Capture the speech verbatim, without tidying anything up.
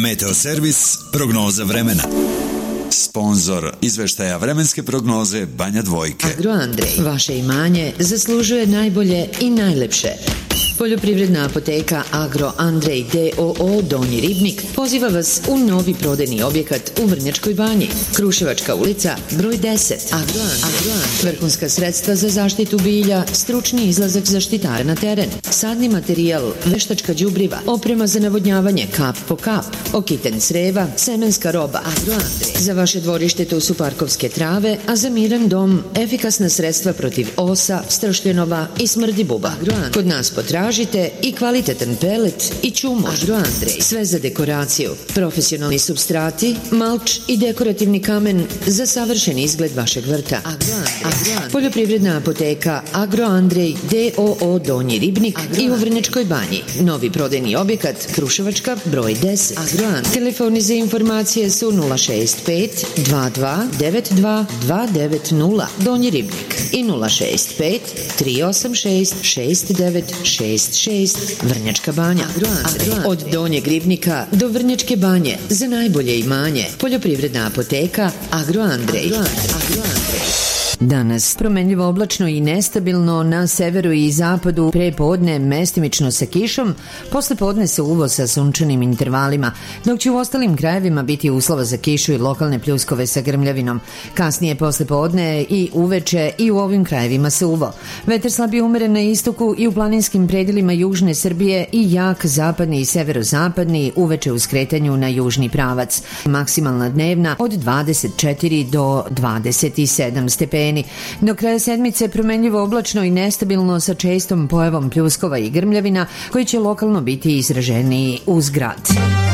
Meteoservis prognoza vremena. Sponzor izveštaja vremenske prognoze Banja Dvojke. Agroandrej, vaše imanje zaslužuje najbolje i najlepše. Poljoprivredna apoteka Agroandrej D O O Donji Ribnik poziva vas u novi prodajni objekat u Vrnjačkoj Banji. Kruševačka ulica, broj deset. Agroandrej. Vrhunska sredstva za zaštitu bilja, stručni izlazak zaštitara na teren, sadni materijal, veštačka đubriva, oprema za navodnjavanje kap po kap, okiten creva, semenska roba. Agroandrej. Za vaše dvorište tu su parkovske trave, a za miran dom efikasna sredstva protiv osa, stršljenova i smrdi buba. Agroandrej. Kod nas potražite i kvalitetan pelet i čumož. Agroandrej. Sve za dekoraciju, profesionalni supstrati, malč i dekorativni kamen za savršen izgled vašeg vrta. Agroandrej. Poljoprivredna apoteka Agroandrej D O O Donji Ribnik i u Vrnjačkoj Banji. Novi prodajni objekat Kruševačka broj deset. Agroandrej. Telefoni za informacije su nula šest pet dva dva devet dva dva devet nula Donji Ribnik i nula šest pet tri osam šest šest devet šest šest Vrnjačka Banja. Agroandrej. Od Donjeg Ribnika do Vrnjačke Banje za najbolje imanje. Poljoprivredna apoteka Agroandrej. Agroandrej. Danas promenljivo oblačno i nestabilno na severu i zapadu, pre podne mestimično sa kišom, posle podne sa uvo sa sunčanim intervalima, dok će u ostalim krajevima biti uslova za kišu i lokalne pljuskove sa grmljavinom. Kasnije posle podne i uveče i u ovim krajevima sa uvo. Vetar slab je umeren na istoku i u planinskim predelima južne Srbije i jak zapadni i severozapadni, uveče u skretanju na južni pravac. Maksimalna dnevna od dvadeset četiri do dvadeset sedam stepeni. Do kraja sedmice promenljivo oblačno i nestabilno sa čestom pojavom pljuskova i grmljavina koji će lokalno biti izraženiji uz grad.